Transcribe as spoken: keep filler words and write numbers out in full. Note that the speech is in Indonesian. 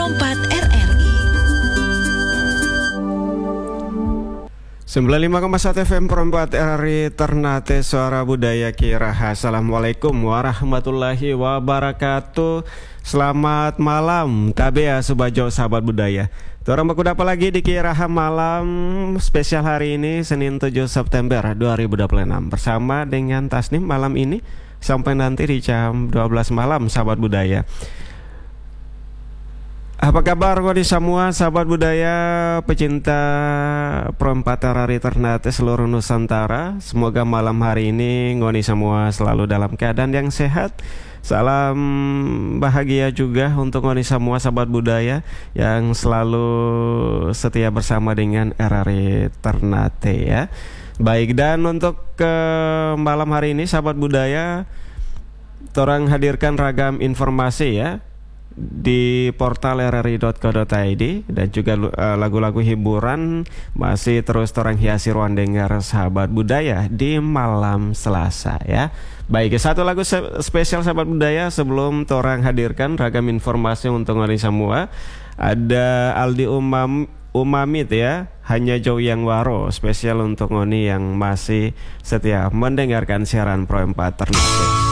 empat R R I. sembilan puluh lima koma satu F M Pro empat R R I Ternate Suara Budaya Kiraha. Assalamualaikum warahmatullahi wabarakatuh. Selamat malam K B A Subajo sahabat budaya. Torang baku dapat lagi di Kiraha malam spesial hari ini Senin tujuh September dua ribu dua puluh enam bersama dengan Tasnim malam ini sampai nanti di jam dua belas malam sahabat budaya. Apa kabar ngoni semua sahabat budaya pecinta Pro empat R R I Ternate seluruh Nusantara. Semoga malam hari ini ngoni semua selalu dalam keadaan yang sehat. Salam bahagia juga untuk ngoni semua sahabat budaya yang selalu setia bersama dengan R R I Ternate ya. Baik, dan untuk ke malam hari ini sahabat budaya torang hadirkan ragam informasi ya di portal r r i dot co dot i d dan juga uh, lagu-lagu hiburan masih terus torang hiasi ruang dengar sahabat budaya di malam Selasa ya. Baik, satu lagu spesial sahabat budaya sebelum torang hadirkan ragam informasi untuk ngoni semua. Ada Aldi Umam Umamit ya, Hanya Jauh Yang Waro, spesial untuk ngoni yang masih setia mendengarkan siaran Pro empat Ternate.